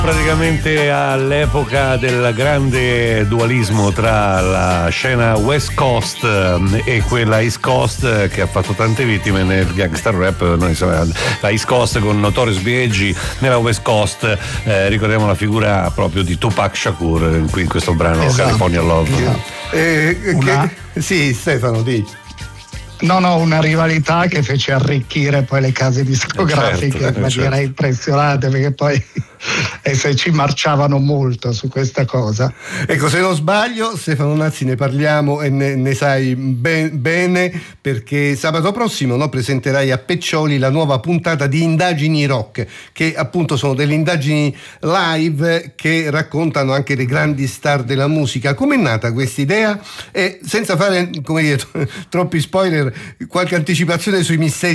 Praticamente all'epoca del grande dualismo tra la scena West Coast e quella East Coast, che ha fatto tante vittime nel gangster rap. Noi insomma, la East Coast con Notorious B.I.G., nella West Coast ricordiamo la figura proprio di Tupac Shakur qui in questo brano, esatto. California Love. Sì, Stefano, dici. No, una rivalità che fece arricchire poi le case discografiche in maniera impressionante, perché poi se ci marciavano molto su questa cosa. Ecco, se non sbaglio, Stefano Nazzi, ne parliamo e ne sai bene, perché sabato prossimo presenterai a Peccioli la nuova puntata di Indagini Rock, che appunto sono delle indagini live che raccontano anche le grandi star della musica. Com'è nata questa idea? E senza fare, come dire, troppi spoiler, qualche anticipazione sui misteri